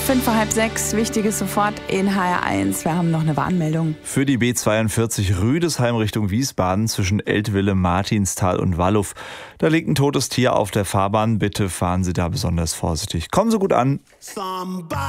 5:30, Wichtiges sofort in HR1. Wir haben noch eine Warnmeldung. Für die B42 Rüdesheim Richtung Wiesbaden zwischen Eltville, Martinsthal und Walluff. Da liegt ein totes Tier auf der Fahrbahn. Bitte fahren Sie da besonders vorsichtig. Kommen Sie gut an.